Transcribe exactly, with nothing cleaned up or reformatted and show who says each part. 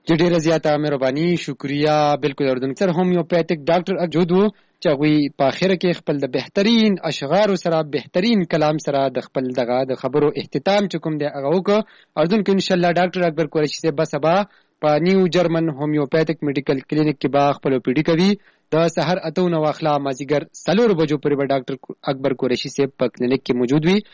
Speaker 1: ډیره زیاته مهرباني شکریا. بالکل اردن سره هومیوپیتیک ډاکټر موجود وو چې هغوی په اخره کې خپل د بهترین اشعارو سره بهترین کلام سره د خپل دغه د خبرو اختتام چې کوم دی هغه وکړو. اردن کې انشاءالله ډاکټر اکبر قریشي صاحب به سبا په نیو جرمن هومیوپیتیک میډیکل کلینیک کې به خپل پیډي کوي. د سحر اته نو اخلا مازیګر څلور بجو پورې به ډاکټر اکبر قریشي صاحب په کلینیک کې موجود وي.